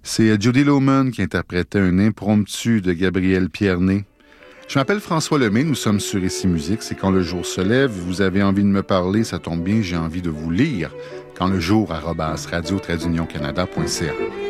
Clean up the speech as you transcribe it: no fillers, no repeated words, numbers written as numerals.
C'est Judy Lohman qui interprétait un impromptu de Gabriel Pierné. Je m'appelle François Lemay, nous sommes sur Ici Musique. C'est quand le jour se lève, vous avez envie de me parler, ça tombe bien, j'ai envie de vous lire. Quand le jour @radio-canada.ca.